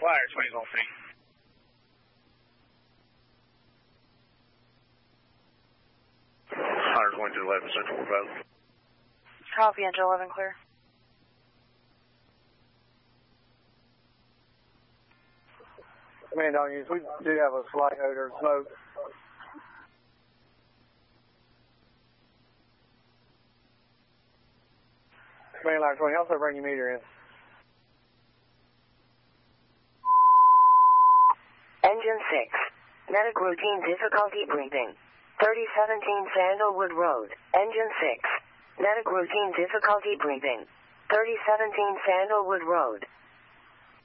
Flyer 20 Golf 3. Going to 11 Central Road. Copy, Angel 11 clear. Command on you, we do have a slight odor of smoke. Command line 20, also bring your meter in. Engine 6. Medic routine difficulty breathing. 3017 Sandalwood Road. Engine 6. Medic routine difficulty breathing. 3017 Sandalwood Road.